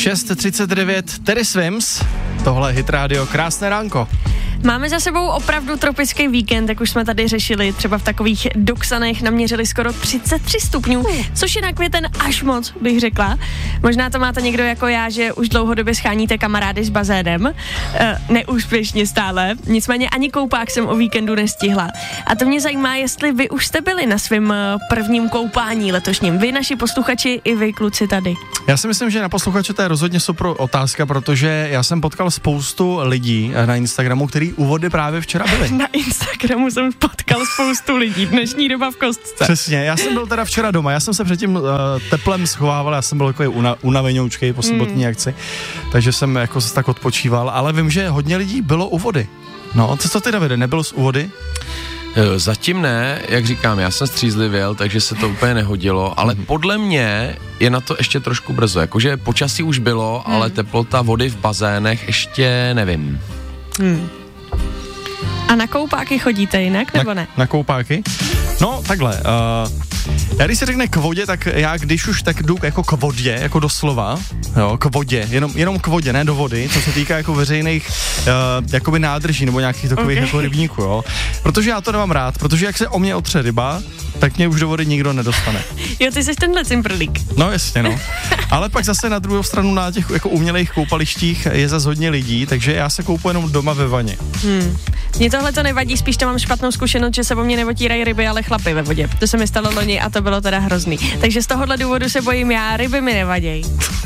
6:39, Teddy Swims, tohle je Hit Radio, krásné ránko. Máme za sebou opravdu tropický víkend, jak už jsme tady řešili, třeba v takových Doksanech naměřili skoro 33 stupňů, což je na květen až moc, bych řekla. Možná to máte někdo jako já, že už dlouhodobě scháníte kamarády s bazénem, neúspěšně stále, nicméně ani koupák jsem o víkendu nestihla. A to mě zajímá, jestli vy už jste byli na svém prvním koupání letošním, vy naši posluchači i vy kluci tady. Já si myslím, že na posluchače to je rozhodně super otázka, protože já jsem potkal spoustu lidí na Instagramu, který u vody právě včera byli. Na Instagramu jsem potkal spoustu lidí, dnešní doba v kostce. Přesně, já jsem byl teda včera doma, já jsem se před tím teplem schovával, já jsem byl takový unavenoučkej po sobotní akci, takže jsem jako se tak odpočíval, ale vím, že hodně lidí bylo u vody. No, co ty, Davide, nebyl jsi u vody? Zatím ne, jak říkám, já jsem střízlivěl, takže se to úplně nehodilo, ale podle mě je na to ještě trošku brzo, jakože počasí už bylo, ale teplota vody v bazénech ještě nevím. A na koupáky chodíte jinak, nebo ne? Na koupáky? No, takhle. Já když se řekne k vodě, tak já když už tak jdu jako k vodě, jako doslova, jo, k vodě, jenom k vodě, ne do vody, co se týká jako veřejných jakoby nádrží nebo nějakých takových jako rybníků, jo. Protože já to nemám rád, protože jak se o mě otře ryba, tak mě už do vody nikdo nedostane. Jo, ty jsi tenhle cimprlík. No jasně, no. Ale pak zase na druhou stranu na těch jako umělých koupalištích je zase hodně lidí, takže já se koupu jenom doma ve vaně. Mně tohle to nevadí, spíš to mám špatnou zkušenost, že se o mě neotírají ryby, ale chlapy ve vodě. To se mi stalo loni a to bylo teda hrozný. Takže z tohohle důvodu se bojím já, ryby mi nevadějí.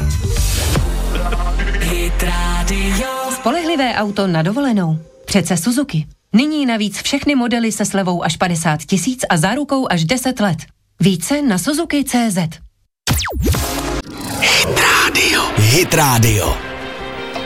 Spolehlivé auto na dovolenou. Přece Suzuki. Nyní navíc všechny modely se slevou až 50 000 a zárukou až 10 let. Více na Suzuki.cz. Hit Radio.